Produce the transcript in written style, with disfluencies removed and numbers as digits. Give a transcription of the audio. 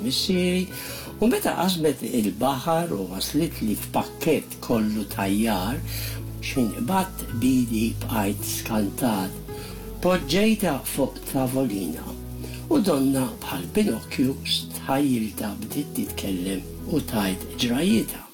missieri u meta qasmet il-baħar u waslit li f'pakkett kollu tajjar x'inqbad bidi bqajt skantat. Poġġejta fuq tavolina u donna bħal Pinokju stħajjilta bdiet titkellem u tajt ġrajieta.